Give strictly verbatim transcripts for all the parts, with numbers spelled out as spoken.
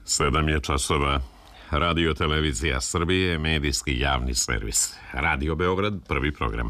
Sedam je časova. Radio Televizija Srbije, medijski javni servis. Radio Beograd, prvi program.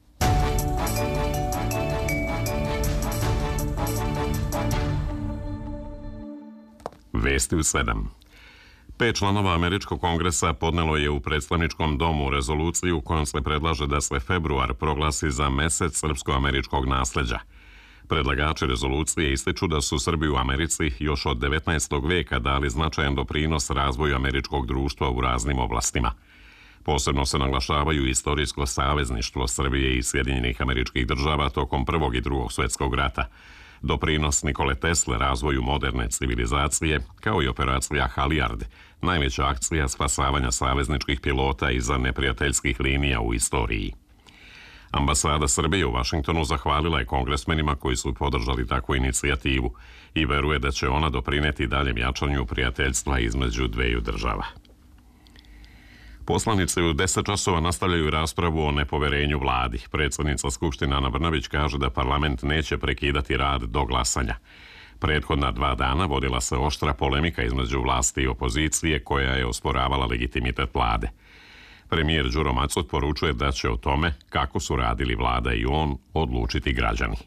Vesti u sedam. Pet članova Američkog kongresa podnelo je u predstavničkom domu rezoluciju kojom se predlaže da se februar proglasi za mesec srpsko-američkog nasleđa. Predlagači rezolucije ističu da su Srbi u Americi još od devetnaestog veka dali značajan doprinos razvoju američkog društva u raznim oblastima. Posebno se naglašavaju istorijsko savezništvo Srbije i Sjedinjenih Američkih Država tokom Prvog i Drugog svjetskog rata, doprinos Nikole Tesle razvoju moderne civilizacije, kao i operacija Halijard, najveća akcija spasavanja savezničkih pilota iza neprijateljskih linija u istoriji. Ambasada Srbije u Vašingtonu zahvalila je kongresmenima koji su podržali takvu inicijativu i veruje da će ona doprineti daljem jačanju prijateljstva između dveju država. Poslanici u deset časova nastavljaju raspravu o nepoverenju vladi. Predsjednica Skupštine Ana Brnabić kaže da parlament neće prekidati rad do glasanja. Prethodna dva dana vodila se oštra polemika između vlasti i opozicije koja je osporavala legitimitet vlade. Premijer Đuro Macot poručuje da će o tome kako su radili vlada i on odlučiti građani.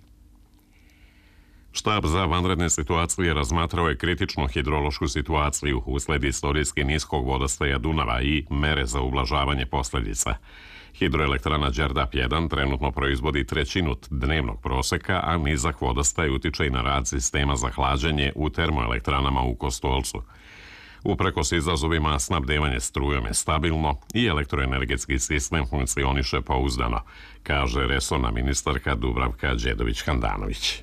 Štab za vanredne situacije razmatrao je kritičnu hidrološku situaciju usled istorijski niskog vodostaja Dunava i mere za ublažavanje posljedica. Hidroelektrana Đerdap jedan trenutno proizvodi trećinu dnevnog proseka, a nizak vodostaj utiče i na rad sistema za hlađenje u termoelektranama u Kostolcu. Uprkos izazovima, snabdevanje strujom je stabilno i elektroenergetski sistem funkcioniše pouzdano, kaže resorna ministarka Dubravka Đedović-Handanović.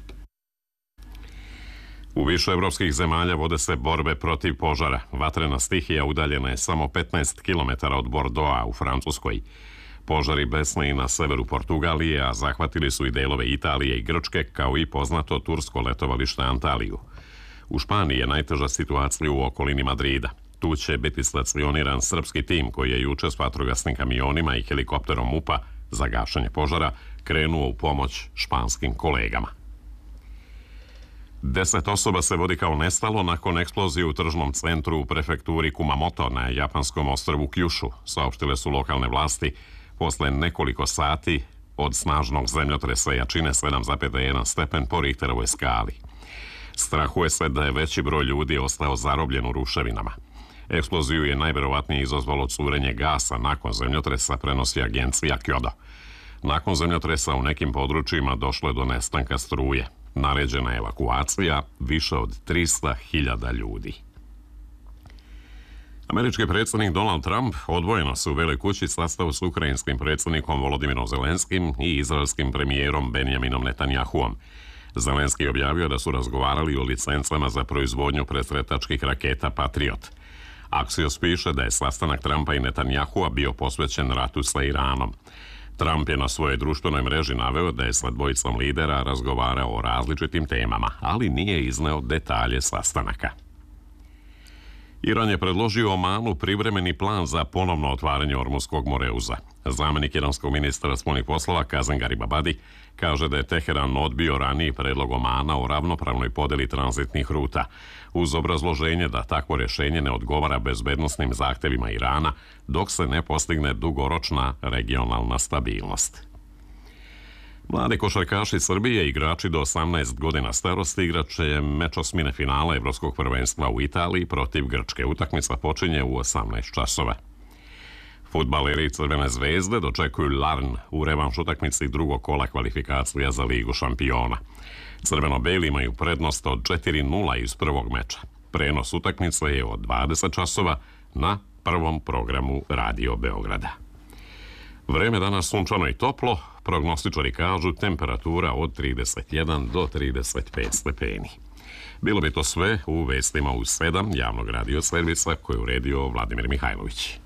U više evropskih zemalja vode se borbe protiv požara. Vatrena stihija udaljena je samo petnaest kilometara od Bordoa u Francuskoj. Požari besne i na severu Portugalije, a zahvatili su i delove Italije i Grčke, kao i poznato tursko letovalište Antaliju. U Španiji je najteža situacija u okolini Madrida. Tu će biti stacioniran srpski tim koji je juče s vatrogasnim kamionima i helikopterom MUP-a za gašenje požara krenuo u pomoć španskim kolegama. Deset osoba se vodi kao nestalo nakon eksplozije u tržnom centru u prefekturi Kumamoto na japanskom ostrvu Kjušu, saopštile su lokalne vlasti posle nekoliko sati od snažnog zemljotresa jačine sedam zarez jedan stepen po Richterovoj skali. Strahuje se da je veći broj ljudi ostao zarobljen u ruševinama. Eksploziju je najverovatnije izazvalo curenje gasa nakon zemljotresa, prenosi agencija Kyodo. Nakon zemljotresa u nekim područjima došlo je do nestanka struje. Naređena je evakuacija više od trista hiljada ljudi. Američki predsjednik Donald Trump odvojeno se u Beloj kući sastao s ukrajinskim predsjednikom Volodimirom Zelenskim i izraelskim premijerom Benjaminom Netanjahuom. Zelenski je objavio da su razgovarali o licencama za proizvodnju presretačkih raketa Patriot. Axios piše da je sastanak Trumpa i Netanjahua bio posvećen ratu sa Iranom. Trump je na svojoj društvenoj mreži naveo da je sa dvojicom lidera razgovarao o različitim temama, ali nije izneo detalje sastanaka. Iran je predložio Omanu privremeni plan za ponovno otvaranje Ormuskog moreuza. Zamenik iranskog ministra spoljnih poslova Kazem Garibabadi kaže da je Teheran odbio raniji predlog Omana o ravnopravnoj podeli tranzitnih ruta, uz obrazloženje da takvo rješenje ne odgovara bezbednosnim zahtevima Irana dok se ne postigne dugoročna regionalna stabilnost. Mladi košarkaši Srbije, igrači do osamnaest godina starosti, igrat će meč osmine finala Evropskog prvenstva u Italiji protiv Grčke. Utakmica počinje u osamnaest časova. Fudbaleri Crvene zvezde dočekuju Larn u revanš utakmici drugog kola kvalifikacija za Ligu šampiona. Crveno-beli imaju prednost od četiri nula iz prvog meča. Prenos utakmice je od dvadeset časova na prvom programu Radio Beograda. Vreme danas sunčano i toplo, prognostičari kažu temperatura od trideset jedan do trideset pet stepeni. Bilo bi to sve u vestima u sedam javnog radio servisa koje je uredio Vladimir Mihajlović.